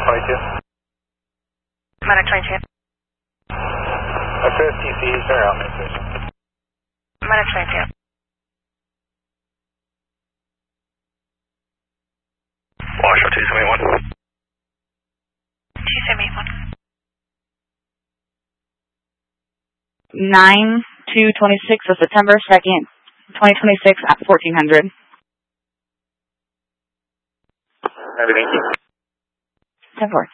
22. Medic 22. Affairs TC, surround me, station. Medic 22. Washoe 271. 271. 9/2/26 of September 2nd, 2026 at 1400. Everything. 10-4.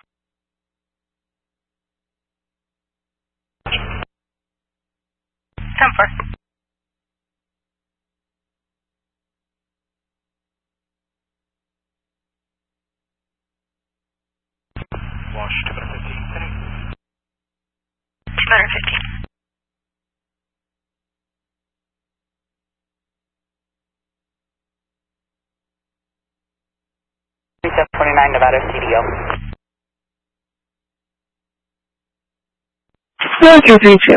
Wash 215. 215. Nevada CDO. 4232.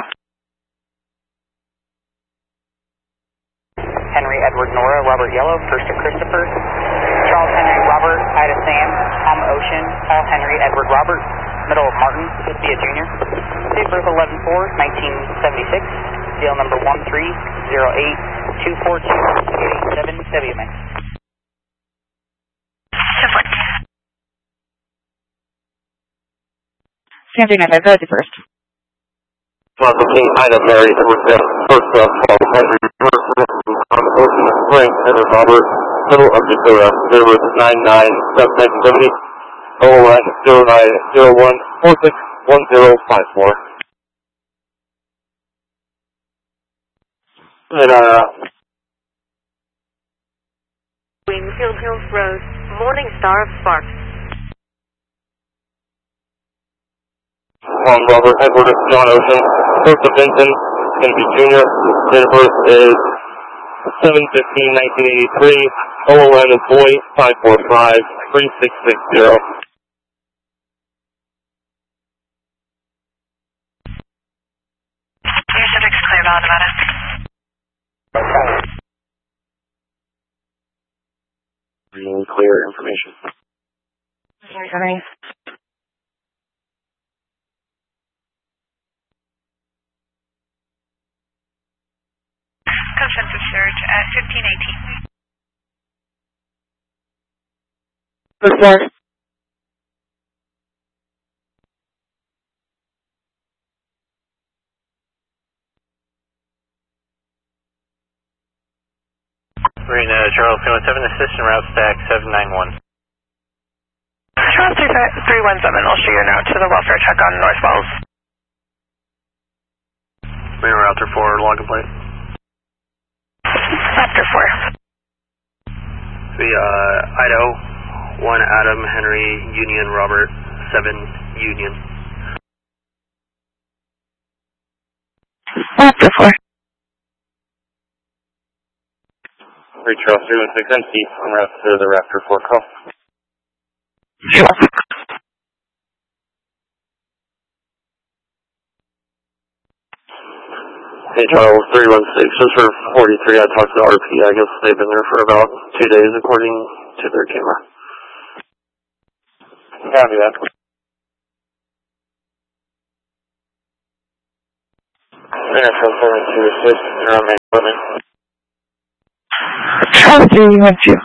Henry Edward Nora, Robert Yellow, first to Christopher. Charles Henry Robert, Ida Sam, Tom Ocean, Paul Henry Edward Robert, middle of Martin, Cynthia Jr. Date birth 11/4/1976. Deal number 1308242 WMX. 950 first. Welcome King Ida Mary Edward Bell, first of Paul Henry, first Tom Ocean, Frank Edward Robert, middle of Dakota, there was 99/1970, OLN 0901461054. And Wingfield Hills Road, Morning Star of Sparks. Robert Edward John Ocean, first of Vincent, Kennedy Jr., date of birth is 7/15/1983, OLN is boy 5453660. Your subject's clear, Val Nevada. Really clear information. Sorry. Consensus surge at 1518. First floor. Marina Charles 217, assistant route stack 791. Charles 317, I'll shoot you now to the welfare check on North Wells. Marina Router 4, log complaint. Raptor 4. The Idaho 1 Adam Henry Union Robert 7 Union. Raptor 4. Charles 316 empty en route to the Raptor 4 call. Sure. Hey Charles 316, just for 43, I talked to the RP, I guess they've been there for about 2 days according to their camera. Copy that. Charles 412, assist, you're on main equipment. Charles 312.